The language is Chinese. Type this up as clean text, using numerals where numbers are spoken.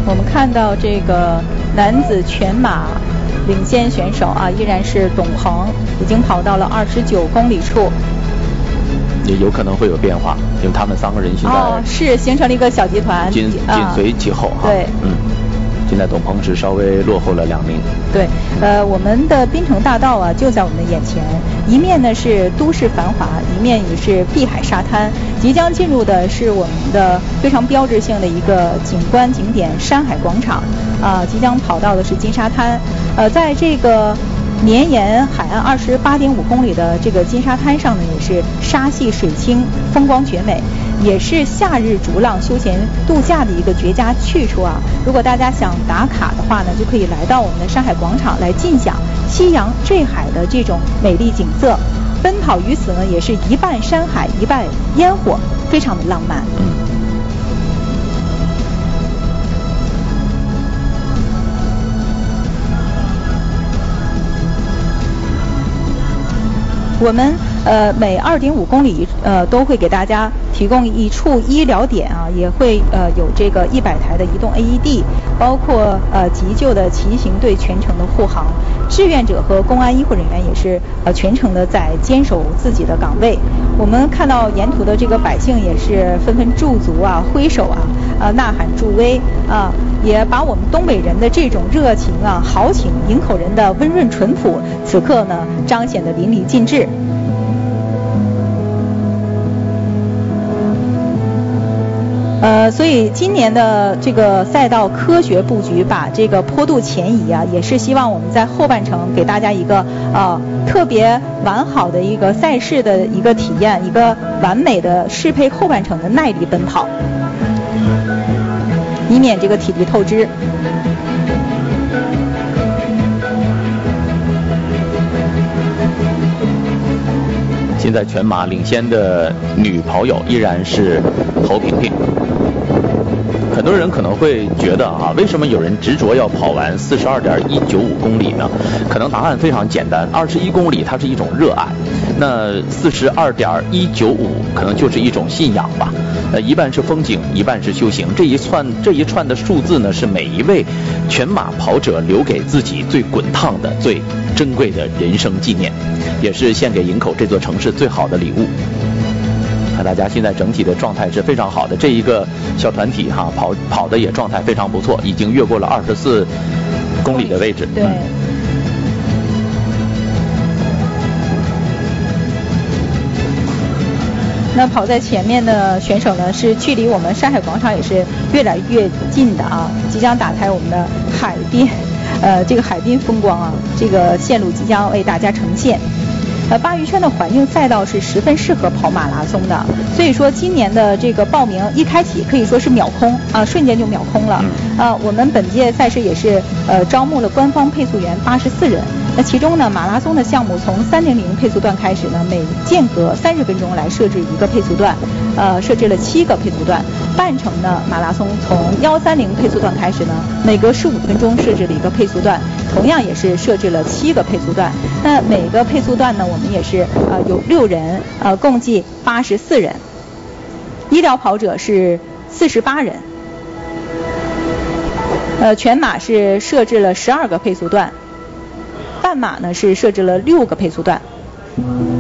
我们看到这个男子全马领先选手啊，依然是董鹏，已经跑到了29公里处。 也有可能会有变化，因为他们3个人现在是形成了一个小集团， 紧随其后哈。 对， 现在董鹏是稍微落后了2名。 对，我们的滨城大道啊就在我们的眼前，一面呢是都市繁华，一面也是碧海沙滩。即将进入的是我们的非常标志性的一个景观景点山海广场，即将跑到的是金沙滩，在这个绵延海岸28.5公里的这个金沙滩上呢，也是沙细水清，风光绝美，也是夏日逐浪休闲度假的一个绝佳去处啊！如果大家想打卡的话呢，就可以来到我们的山海广场来尽享夕阳坠海的这种美丽景色。奔跑于此呢，也是一半山海，一半烟火，非常的浪漫。我们每2.5公里都会给大家提供一处医疗点啊，也会有这个100台的移动 AED， 包括急救的骑行队全程的护航，志愿者和公安医护人员也是全程的在坚守自己的岗位。我们看到沿途的这个百姓也是纷纷驻足啊、挥手啊、呐喊助威啊，也把我们东北人的这种热情啊、豪情、营口人的温润淳朴，此刻呢彰显得淋漓尽致。所以今年的这个赛道科学布局，把这个坡度前移啊，也是希望我们在后半程给大家一个特别完好的一个赛事的一个体验，一个完美的适配后半程的耐力奔跑，以免这个体力透支。 现在全马领先的女跑友依然是侯萍萍。很多人可能会觉得为什么有人执着要跑完42.195公里呢？可能答案非常简单，21公里它是一种热爱，那42.195可能就是一种信仰吧。一半是风景，一半是修行。这一串的数字呢，是每一位全马跑者留给自己最滚烫的、最珍贵的人生纪念，也是献给营口这座城市最好的礼物。看大家现在整体的状态是非常好的，这一个小团体跑的也状态非常不错，已经越过了24公里的位置。 对。那跑在前面的选手呢，是距离我们山海广场也是越来越近的啊，即将打开我们的海滨，这个海滨风光啊，这个线路即将为大家呈现。鲅鱼圈的环境赛道是十分适合跑马拉松的，所以说今年的这个报名一开启可以说是秒空啊，瞬间就秒空了。我们本届赛事也是招募了官方配速员84人。那其中呢，马拉松的项目从300配速段开始呢，每间隔30分钟来设置一个配速段，设置了7个配速段。半程呢，马拉松从130配速段开始呢，每隔15分钟设置了一个配速段，同样也是设置了7个配速段。那每个配速段呢，我们也是有6人，共计84人。医疗跑者是48人。全马是设置了12个配速段。半马呢是设置了6个配速段。